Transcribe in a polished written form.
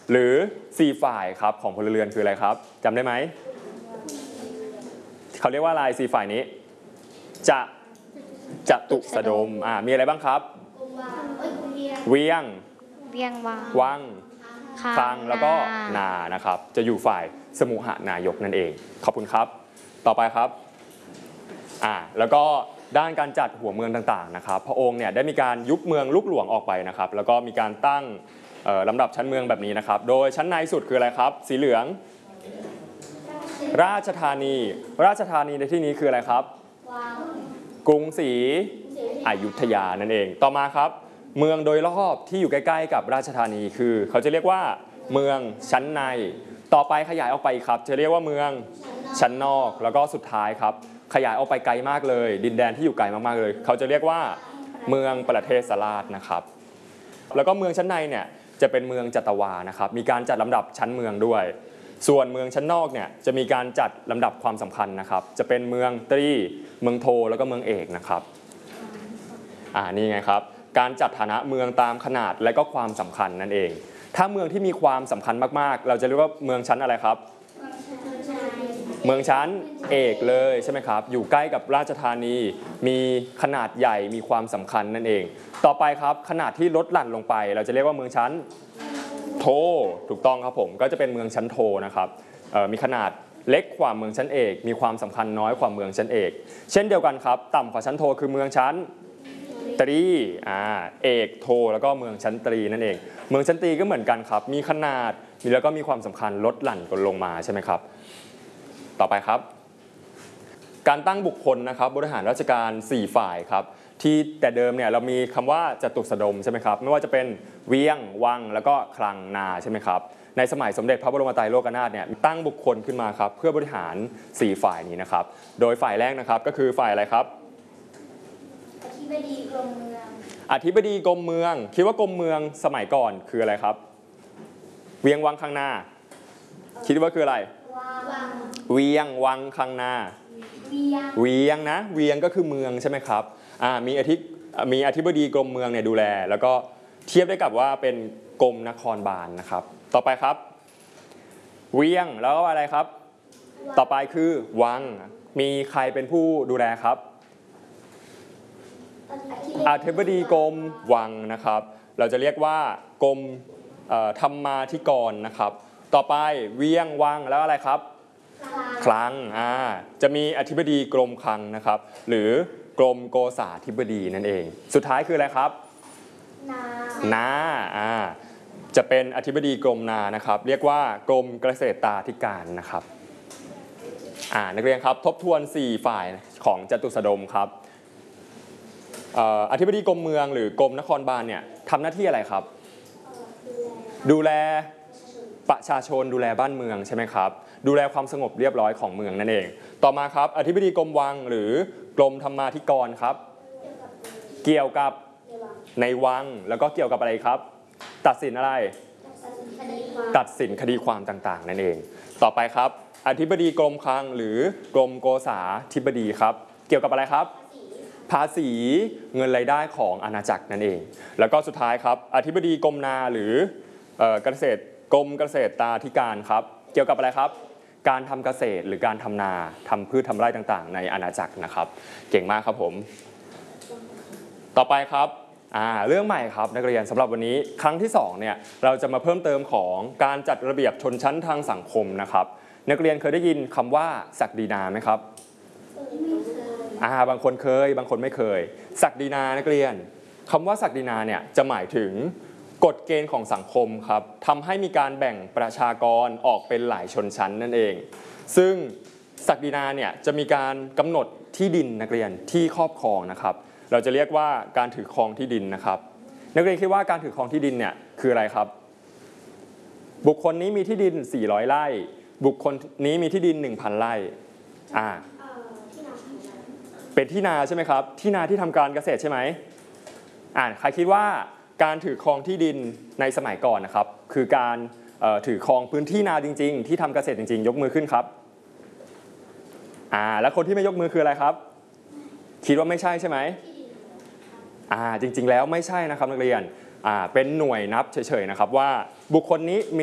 หรือ4ฝ่ายครับของพลเรือนคืออะไรครับจำได้ไหมเขาเรียกว่าอะไร4ฝ่ายนี้จตุสดมมีอะไรบ้างครับเวียงวังคลังแล้วก็นานะครับจะอยู่ฝ่ายสมุหนายกนั่นเองขอบคุณครับต่อไปครับแล้วก็ด้านการจัดหัวเมืองต่างๆนะครับพระองค์เนี่ยได้มีการยุบเมืองลูกหลวงออกไปนะครับแล้วก็มีการตั้งลำดับชั้นเมืองแบบนี้นะครับโดยชั้นในสุดคืออะไรครับสีเหลืองราชธานีในที่นี้คืออะไรครับกรุงศรีอยุธยานั่นเองต่อมาครับเมืองโดยรอบที่อยู่ใกล้ๆกับราชธานีคือเขาจะเรียกว่าเมืองชั้นในต่อไปขยายออกไปครับจะเรียกว่าเมืองชั้นนอกแล้วก็สุดท้ายครับขยายออกไปไกลมากเลยดินแดนที่อยู่ไกลมากๆเลยเขาจะเรียกว่าเมืองประเทศราชนะครับแล้วก็เมืองชั้นในเนี่ยจะเป็นเมืองจัตวานะครับมีการจัดลำดับชั้นเมืองด้วยส่วนเมืองชั้นนอกเนี่ยจะมีการจัดลำดับความสำคัญนะครับจะเป็นเมืองตรีเมืองโทแล้วก็เมืองเอกนะครับนี่ไงครับการจัดฐานะเมืองตามขนาดและก็ความสำคัญนั่นเองถ้าเมืองที่มีความสำคัญมากๆเราจะเรียกว่าเมืองชั้นอะไรครับเมืองชั้นเอกเลยใช่ไหมครับอยู่ใกล้กับราชธานีมีขนาดใหญ่มีความสำคัญนั่นเองต่อไปครับขนาดที่ลดหลั่นลงไปเราจะเรียกว่าเมืองชั้นโทถูกต้องครับผมก็จะเป็นเมืองชั้นโทนะครับมีขนาดเล็กกว่าเมืองชั้นเอกมีความสำคัญน้อยกว่าเมืองชั้นเอกเช่นเดียวกันครับต่ำกว่าชั้นโทคือเมืองชั้นตรีเอกโทแล้วก็เมืองชั้นตรีนั่นเองเมืองชั้นตรีก็เหมือนกันครับมีขนาดแล้วก็มีความสำคัญลดหลั่นกันลงมาใช่ไหมครับต่อไปครับการตั้งบุคคลนะครับบริหารราชการ4ฝ่ายครับที่แต่เดิมเนี่ยเรามีคำว่าจตุสดมใช่ไหมครับไม่ว่าจะเป็นเวียงวังแล้วก็คลังนาใช่ไหมครับในสมัยสมเด็จพระบรมไตรโลกนาถเนี่ยตั้งบุคคลขึ้นมาครับเพื่อบริหาร4ฝ่ายนี้นะครับโดยฝ่ายแรกนะครับก็คือฝ่ายอะไรครับอธิบดีกรมเมืองคิดว่ากรมเมืองสมัยก่อนคืออะไรครับเวียงวังคลังนาคิดว่าคืออะไรเวียงวังคลังนาเวียงนะเวียงก็คือเมืองใช่ไหมครับมีอธิบดีกรมเมืองเนี่ยดูแลแล้วก็เทียบได้กับว่าเป็นกรมนครบาลนะครับต่อไปครับเวียงแล้วอะไรครับต่อไปคือวังมีใครเป็นผู้ดูแลครับอธิบดีกรมวังนะครับเราจะเรียกว่ากรมธรรมาธิกรนะครับต่อไปเวียงวังแล้วอะไรครับคลังจะมีอธิบดีกรมคลังนะครับหรือกรมโกษาธิบดีนั่นเองสุดท้ายคืออะไรครับนาจะเป็นอธิบดีกรมนานะครับเรียกว่ากรมเกษตราธิการนะครับนักเรียนครับทบทวน4ฝ่ายของจตุสดมครับอธิบดีกรมเมืองหรือกรมนครบาลเนี่ยทำหน้าที่อะไรครับดูแลประชาชนดูแลบ้านเมืองใช่ไหมครับดูแลความสงบเรียบร้อยของเมืองนั่นเองต่อมาครับอธิบดีกรมวังหรือกรมธรรมาธิกรครับเกี่ยวกับในวังแล้วก็เกี่ยวกับอะไรครับตัดสินอะไรตัดสินคดีความต่างๆนั่นเองต่อไปครับอธิบดีกรมคลังหรือกรมโกษาธิบดีครับเกี่ยวกับอะไรครับภาษีเงินรายได้ของอาณาจักรนั่นเองแล้วก็สุดท้ายครับอธิบดีกรมนาหรือกรมเกษตราธิการครับเกี่ยวกับอะไรครับการทำเกษตรหรือการทำนาทำพืชทำไร่ต่างๆในอาณาจักรนะครับเก่งมากครับผมต่อไปครับเรื่องใหม่ครับนักเรียนสำหรับวันนี้ครั้งที่2เนี่ยเราจะมาเพิ่มเติมของการจัดระเบียบชนชั้นทางสังคมนะครับนักเรียนเคยได้ยินคำว่าศักดินาไหมครับบางคนเคยบางคนไม่เคยศักดินานักเรียนคำว่าศักดินาเนี่ยจะหมายถึงกฎเกณฑ์ของสังคมครับทำให้มีการแบ่งประชากรออกเป็นหลายชนชั้นนั่นเองซึ่งศักดินาเนี่ยจะมีการกำหนดที่ดินนักเรียนที่ครอบครองนะครับเราจะเรียกว่าการถือครองที่ดินนะครับนักเรียนคิดว่าการถือครองที่ดินเนี่ยคืออะไรครับบุคคลนี้มีที่ดิน400ไร่บุคคลนี้มีที่ดิน 1,000 ไร่เป็นที่นาใช่ไหมครับที่นาที่ทำการเกษตรใช่ไหมใครคิดว่าการถือครองที่ดินในสมัยก่อนนะครับคือการถือครองพื้นที่นาจริงๆที่ทำเกษตรจริงๆยกมือขึ้นครับแล้วคนที่ไม่ยกมือคืออะไรครับคิดว่าไม่ใช่ใช่ไหมจริงๆแล้วไม่ใช่นะครับนักเรียนเป็นหน่วยนับเฉยๆนะครับว่าบุคคลนี้มี